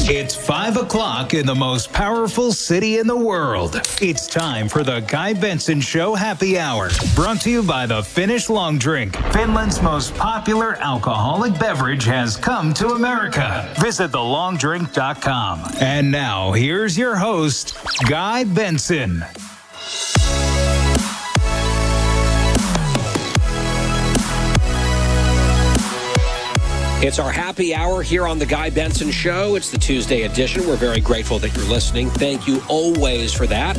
It's 5 o'clock in the most powerful city in the world. It's time for the Guy Benson Show Happy Hour. Brought to you by the Finnish Long Drink. Finland's most popular alcoholic beverage has come to America. Visit thelongdrink.com. And now, here's your host, Guy Benson. It's our happy hour here on The Guy Benson Show. It's the Tuesday edition. We're very grateful that you're listening. Thank you always for that.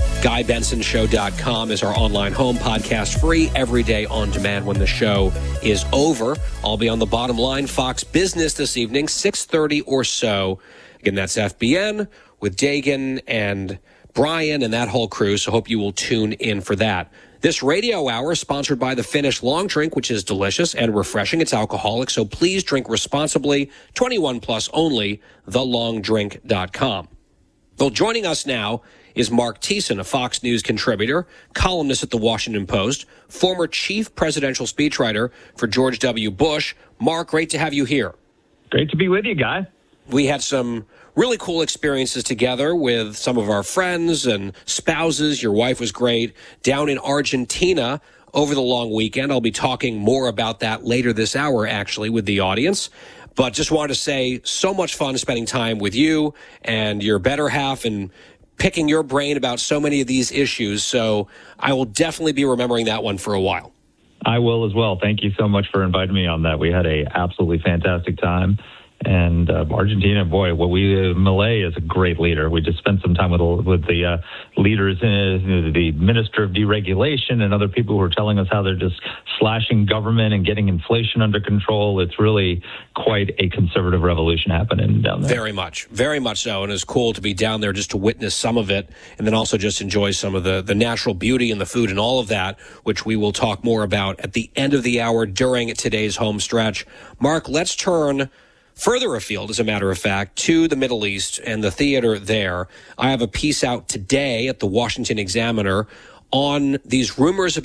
GuyBensonShow.com is our online home, podcast free, every day on demand when the show is over. I'll be on the Bottom Line Fox Business this evening, 6:30 or so. Again, that's FBN with Dagan and Brian and that whole crew, so hope you will tune in for that. This radio hour is sponsored by the Finnish Long Drink, which is delicious and refreshing. It's alcoholic, so please drink responsibly. 21 plus only, thelongdrink.com. Well, joining us now is Mark Thiessen, a Fox News contributor, columnist at The Washington Post, former chief presidential speechwriter for George W. Bush. Mark, great to have you here. Great to be with you, Guy. We had some really cool experiences together with some of our friends and spouses. Your wife was great down in Argentina over the long weekend. I'll be talking more about that later this hour, actually, with the audience. But just wanted to say, so much fun spending time with you and your better half and picking your brain about so many of these issues. So I will definitely be remembering that one for a while. I will as well. Thank you so much for inviting me on that. We had a absolutely fantastic time. And Argentina, boy, Milei is a great leader. We just spent some time with the leaders, the Minister of Deregulation and other people who are telling us how they're just slashing government and getting inflation under control. It's really quite a conservative revolution happening down there. Very much so. And it's cool to be down there just to witness some of it and then also just enjoy some of the natural beauty and the food and all of that, which we will talk more about at the end of the hour during today's home stretch. Mark, let's turn further afield, as a matter of fact, to the Middle East and the theater there. I have a piece out today at the Washington Examiner on these rumors about